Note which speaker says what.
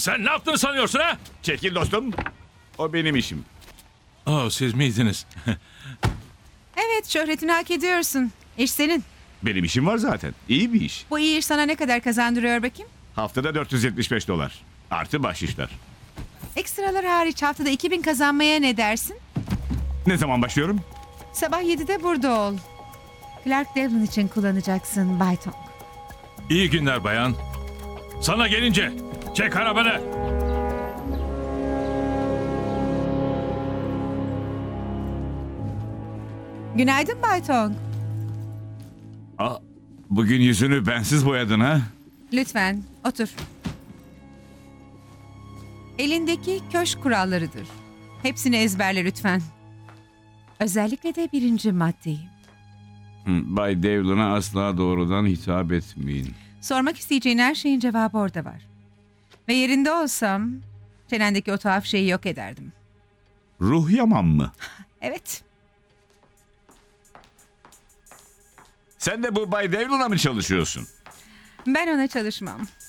Speaker 1: Sen ne yaptığını sanıyorsun ha?
Speaker 2: Çekil dostum. O benim işim.
Speaker 1: Oh, siz miydiniz?
Speaker 3: Evet, şöhretini hak ediyorsun. İş senin.
Speaker 2: Benim işim var zaten. İyi bir iş.
Speaker 3: Bu iyi iş sana ne kadar kazandırıyor bakayım?
Speaker 2: Haftada 475 dolar. Artı bahşişler.
Speaker 3: Ekstralar hariç haftada 2000 kazanmaya ne dersin?
Speaker 2: Ne zaman başlıyorum?
Speaker 3: Sabah 7'de burada ol. Clark Devlin için kullanacaksın Bay Tong.
Speaker 1: İyi günler bayan. Sana gelince çek arabanı.
Speaker 3: Günaydın Bay Tong.
Speaker 2: Aa, bugün yüzünü bensiz boyadın ha?
Speaker 3: Lütfen otur. Elindeki köşk kurallarıdır. Hepsini ezberle lütfen. Özellikle de 1. maddeyi.
Speaker 2: Bay Devlin'a asla doğrudan hitap etmeyin.
Speaker 3: Sormak isteyeceğin her şeyin cevabı orada var. Ve yerinde olsam çenendeki o tuhaf şeyi yok ederdim.
Speaker 2: Ruh yaman mı?
Speaker 3: Evet.
Speaker 2: Sen de bu Bay Devlin'a mı çalışıyorsun?
Speaker 3: Ben ona çalışmam.